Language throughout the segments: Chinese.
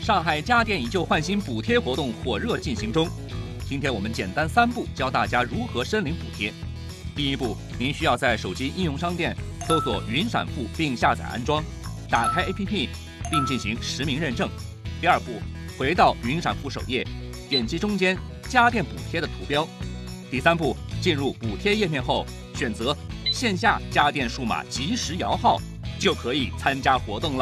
上海家电以旧换新补贴活动火热进行中。今天我们简单3步教大家如何申领补贴。第一步，您需要在手机应用商店搜索云闪付并下载安装，打开 APP 并进行实名认证。第二步，回到云闪付首页，点击中间家电补贴的图标。第三步，进入补贴页面后，选择线下家电数码即时摇号，就可以参加活动了。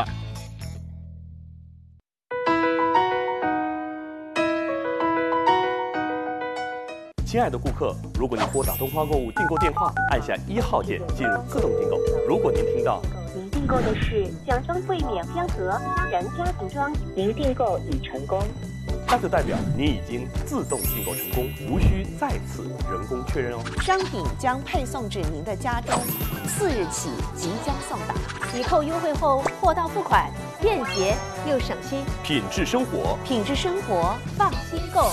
亲爱的顾客，如果您拨打东方购物订购电话，按下1号键进入自动订购。如果您听到您订购的是奖装柜免香盒人家庭装，您订购已成功， 那就代表您已经自动订购成功，无需再次人工确认哦。 商品将配送至您的家中，4日起即将送达。 抵扣优惠后，货到付款，便捷又省心。 品质生活， 品质生活，放心购。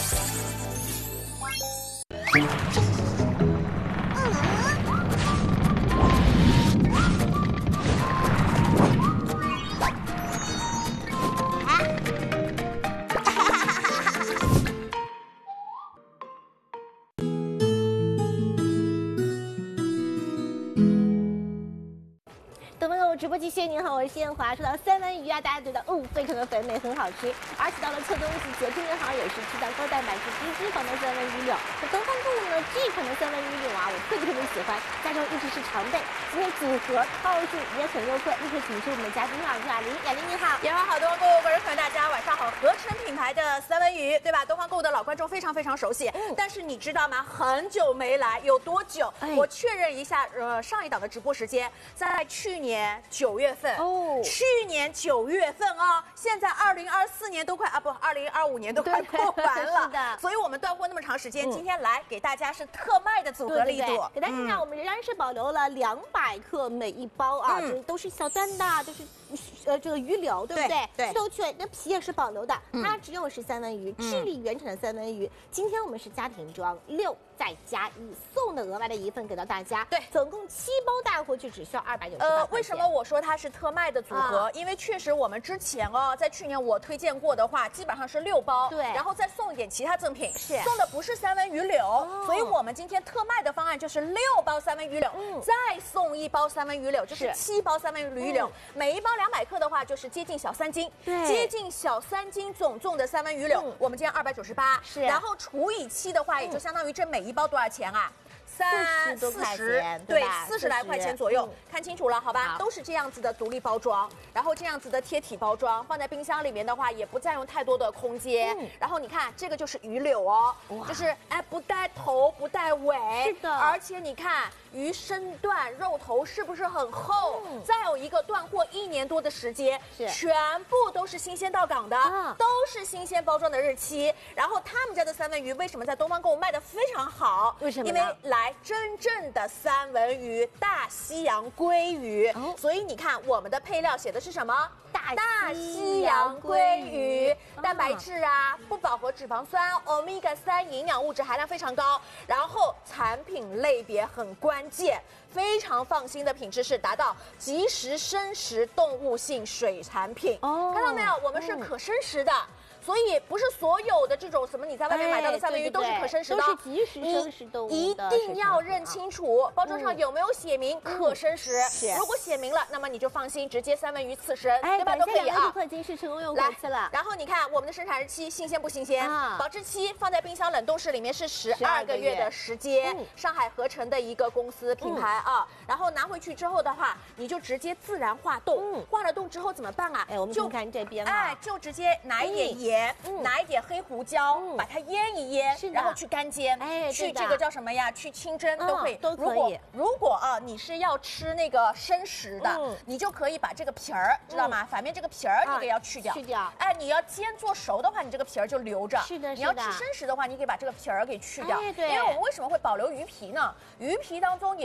直播继续，您好，我是谢艳华。说到三文鱼啊，大家觉得非常的肥美，很好吃。而且到了秋冬季节，今年好像也是吃到高蛋白质、低脂肪的三文鱼柳。那东方购物呢，这款的三文鱼柳啊，我特别喜欢，家中一直是常备。今天组合套数也很优惠，立刻请出我们的嘉宾老师雅玲，雅玲你好。 艳华好，东方购物观众朋友大家晚上好。合成品牌的三文鱼，对吧？东方购物的老观众非常熟悉。但是你知道吗？很久没来，有多久？我确认一下，上一档的直播时间在去年9月份。去年9月份啊，现在2024年都快2025年都快过完了。 是的。 所以我们断货那么长时间，今天来给大家是特卖的组合力度。 给大家看看，我们仍然是保留了200克每一包啊，这都是小段的，就是这个鱼柳，对不对？ 对。 去头去尾，那皮也是保留的，它只有是三文鱼，智利原产的三文鱼。今天我们是家庭装6再加1送的额外的1份给到大家。 对， 总共7包带回去只需要298。 为什么我说它是特卖的组合？因为确实我们之前在去年我推荐过的话，基本上是6包， 对， 然后再送一点其他赠品， 是送的不是三文鱼柳，所以我们今天特卖的方案就是6包三文鱼柳，再送1包三文鱼柳，就是7包三文鱼柳，每一包200克的话就是接近小3斤， 对， 接近小3斤总重的三文鱼柳，我们今天298， 是， 然后除以7的话，也就相当于这每一包多少钱啊 ？40多块钱， 对，40来块钱左右，看清楚了，好吧？都是这样子的独立包装，然后这样子的贴体包装，放在冰箱里面的话，也不占用太多的空间。然后你看，这个就是鱼柳哦，就是不带头不带尾， 是的， 而且你看鱼身段、肉头是不是很厚？再有一个断货1年多的时间，全部都是新鲜到港的，都是新鲜包装的日期。然后他们家的三文鱼为什么在东方购物卖的非常好？ 为什么？ 因为真正的三文鱼，大西洋鲑鱼，所以你看我们的配料写的是什么？大西洋鲑鱼，蛋白质啊，不饱和脂肪酸，Omega-3营养物质含量非常高。然后产品类别很关键，非常放心的品质是达到即食生食动物性水产品。看到没有？我们是可生食的。所以不是所有的这种什么你在外面买到的三文鱼都是可生食的， 都是即食生食动物的， 一定要认清楚包装上有没有写明可生食。如果写明了，那么你就放心，直接三文鱼刺身，对吧？都可以啊。 克金是成功用过一次了。 然后你看我们的生产日期新鲜不新鲜？保质期放在冰箱冷冻室里面是12个月的时间。上海合成的一个公司品牌啊，然后拿回去之后的话，你就直接自然化冻。化了冻之后怎么办啊？ 我们看这边就直接拿一点盐。拿一点黑胡椒，把它腌一腌，然后去干煎，去这个叫什么呀？去清蒸都可以， 都可以。 如果你是要吃那个生食的，你就可以把这个皮儿，知道吗？反面这个皮儿你给要去掉。你要煎做熟的话，你这个皮儿就留着。 是的。 你要吃生食的话，你可以把这个皮儿给去掉。因为我们为什么会保留鱼皮呢？鱼皮当中也是有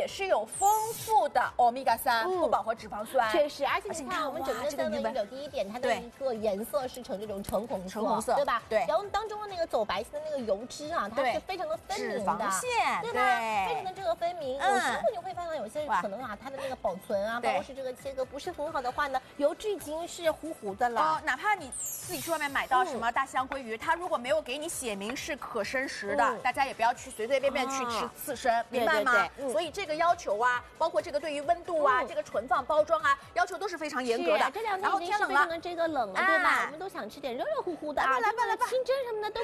丰富的欧米伽3不饱和脂肪酸。 确实，而且你看我们整个三文鱼柳，第一点它的一个颜色是呈这种橙红色，对吧？ 对。 然后当中的那个走白皙的那个油脂啊，它是非常的分明的， 脂肪线， 对吧？非常的这个分明。有时候你会发现有些可能啊，它的那个保存啊，包括是这个切割不是很好的话呢，油脂已经是糊糊的了。 哪怕你自己去外面买到什么大西洋鲑鱼，它如果没有给你写明是可生食的，大家也不要去随随便便去吃刺身，明白吗？所以这个要求啊，包括这个对于温度啊，这个存放包装啊，要求都是非常严格的。 这两天已经是非常的这个冷了，对吧？我们都想吃点热热乎乎的啊，来吧，清蒸什么的都